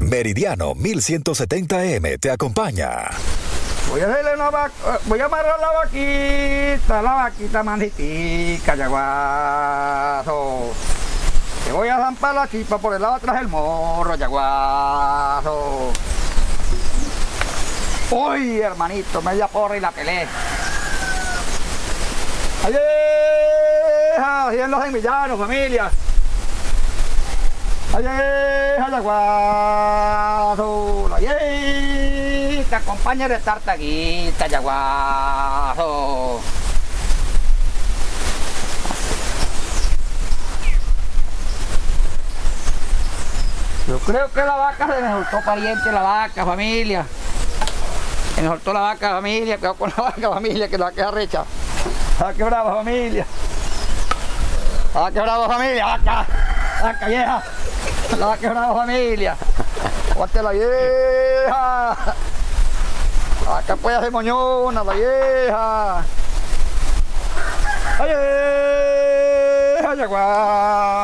Meridiano 1170M te acompaña. Voy a hacerle voy a amarrar la vaquita manitica, yaguazo. Te voy a zampar la chipa por el lado atrás del morro, yaguazo. Uy, hermanito, media porra y la pelé. ¡Ay, así en los envillanos, familia! ¡Ay, yaguazo! ¡Ay, te acompaña de tartaguita, yaguazo! Yo creo que la vaca se me soltó, pariente, la vaca, familia. Se me soltó la vaca, familia. Cuidado con la vaca, familia, que la vaca es recha. ¡Ah, qué brava, familia! ¡Ah, qué brava, familia! ¡Vaca! ¡Vaca vieja! ¡La vaca es brava, familia! ¡Aguante la vieja! ¡La vaca puede hacer moñona, la vieja! ¡Ay, ay, ay, ay,